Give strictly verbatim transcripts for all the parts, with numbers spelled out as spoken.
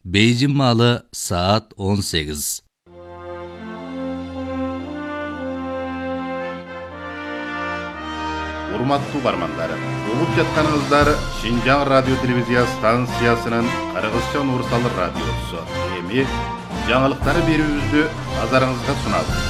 Бейжің малы саат он сегиз. Урматтуу бармандар, угуп жатканыңыздар Шинжаң радио телевизия станциясынын Кыргызча Нурсал радиосу. Эми жаңылыктары берүүбүздү назарыңызга сунабыз.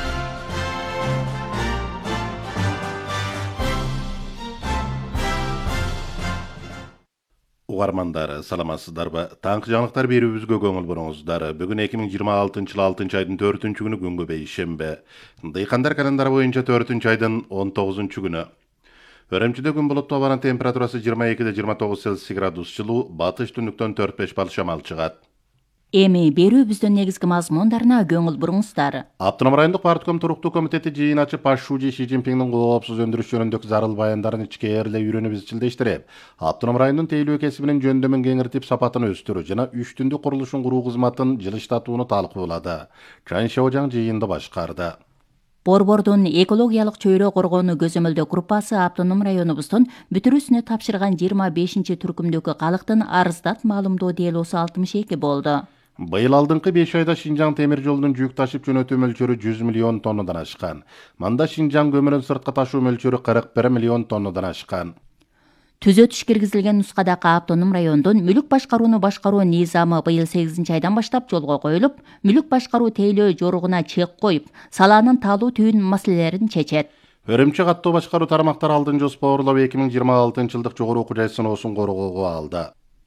Угармандар, саламатсыздарбы? Таңкы жаңылыктар берүүбүзгө көңүл буруңуздар. Бүгүн эки миң жыйырма алтынчы жыл алтынчы айдын төртүнчү күнү күнгө бейшембе. Дыйкандар календары боюнча төртүнчү айдын он тогузунчу күнү. Өрөмчүдө күн булуттуу, абанын температурасы жыйырма экиде жыйырма тогуз Цельсий градус жылуу, батыш түндүктөн төрт беш балл шамал чыгат. Эми берүүбүздүн негизги мазмундарына көңүл буруңуздар. Автоном райондук партком туруктуу комитети жыйын ачып, Пашшужи Ши Цзиньпиндин коопсуз өндүрүш жөнүндөгү зарыл баяндарын ичкээрле үйрөнүп изчилдештирип, автоном райондун тейлөө кесибинин жөндөмүн кеңиртип, сапатын өстүрүү жана үч түндүк курулушун куруу кызматын жылыштатууну талкуулады. Чан Шаожаң жыйынды башкарды. Борбордун экологиялык чөйрө коргоону көзөмөлдөө группасы автоном районубуздун бүтүрүүсүнө тапшырган жыйырма бешинчи түркүмдөгү калктын арыздат маалымдоо делосу алтымыш эки болду. Быйыл алдыңкы беш айда Шинжаң темир жолунун жүк ташып жөнөтүү мөлчөрү жүз миллион тоннадан ашкан. Мында Шинжаң көмүрүн сыртка ташуу мөлчөрү кырк бир миллион тоннадан ашкан. Түзөтүш киргизилген нускадагы автоном райондун мүлүк башкарууну башкаруу низамы быйыл сегизинчи айдан баштап жолго коюлуп, мүлүк башкаруу тейлөө жоругуна чек коюп, салаанын таалуу түйүн маселелерин чечет. Өрөмчү каттоо башкаруу тармактары алдын жоспарлап эки миң жыйырма алтынчы жылдык жогору окуу жай сыноосун коргоого алды.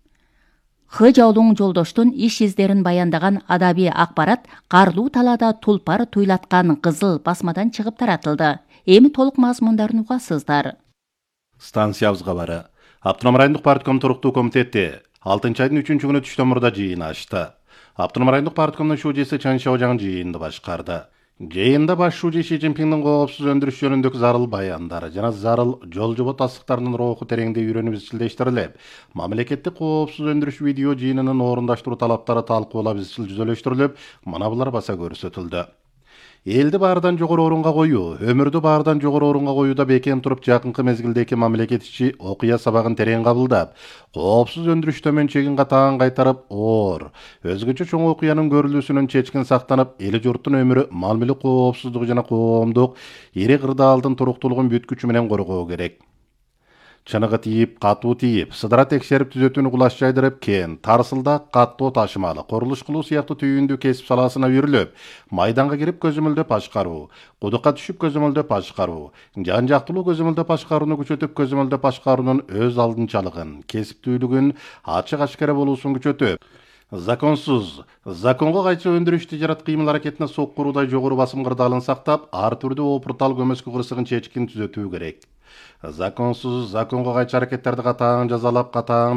Х Жаулуң жолдоштун иш издерин баяндаган адабий акпарат карлуу талаада тулпар туйлаткан кызыл басмадан чыгып таратылды. Эми толук мазмундарын угасыздар. Станциябызга бары. Автоном райондук партком туруктуу комитети алтынчы айдын үчүнчү күнү түштөн мурда жыйын ачты. Автоном райондук парткомдун шужесі Чан Шаожаң жыйынды башкарды. Жыйында баш шужи Ши Цзиньпиндин коопсуз өндүрүш жөнүндөгү зарыл баяндары жана зарыл жол жобо тастыктарынын руху тереңде үйрөнүп изчилдештирилип, мамлекеттик коопсуз өндүрүш видео жыйынынын орундаштыруу талаптары талкуулап изчил жүзөлөштүрүлүп, мына булар баса көрсөтүлдү. Элди баардан жогору орунга коюу, өмүрдү баардан жогору орунга коюуда бекем туруп, жакынкы мезгилдеги мамлекет ичи окуя сабагын терең кабылдап, коопсуз өндүрүш төмөнчөгүн катаан кайтарып, оор, өзгөчө чоң окуянын көрүлүүсүнөн чечкин сактанып, эли журттун өмүрү, мал мүлүк коопсуздугу жана коомдук ири кырдаалдын туруктуулугун бүткүчү менен коргоо керек. Чыныгы тийип, катуу тийип, сыдыра текшерип түзөтүүнү кулаш жайдырып, кен, тарсылдак, каттоо ташымалы, курулуш кылуу сыяктуу түйүндүү кесип саласына үйрүлүп, майданга кирип көзөмөлдөп башкаруу, кудукка түшүп көзөмөлдөп башкаруу, жан жактылуу көзөмөлдөп башкарууну күчөтүп, көзөмөлдөп башкаруунун өз алдынчалыгын, кесиптүүлүгүн, ачык ачкара болуусун күчөтүп, законсуз, законго кайчы өндүрүш тижарат кыймыл аракетине соккуруудай жогору басым кырдаалын сактап, ар түрдүү опуртал көмөскө кырсыгын чечкин түзөтүү керек. Законсуз, законго кайчы аракеттерди катаан жазалап, катаан